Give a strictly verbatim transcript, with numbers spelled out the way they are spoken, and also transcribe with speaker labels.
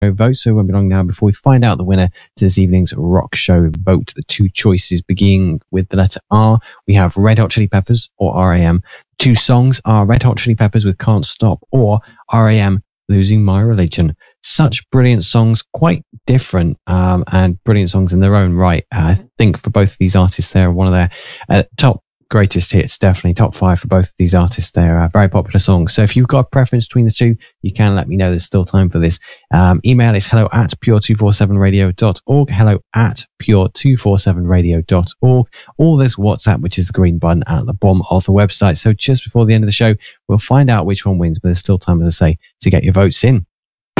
Speaker 1: vote. So it won't be long now before we find out the winner to this evening's rock show vote. The two choices beginning with the letter R, we have Red Hot Chili Peppers or R E M. Two songs are Red Hot Chili Peppers with Can't Stop or R E M, Losing My Religion. Such brilliant songs, quite different um, and brilliant songs in their own right. Uh, I think for both of these artists, they're one of their uh, top greatest hits, definitely top five for both of these artists. They're uh, very popular songs. So if you've got a preference between the two, you can let me know. There's still time for this. Um, email is hello at pure two forty-seven radio dot org, hello at pure two forty-seven radio dot org, or there's WhatsApp, which is the green button at the bottom of the website. So just before the end of the show, we'll find out which one wins, but there's still time, as I say, to get your votes in.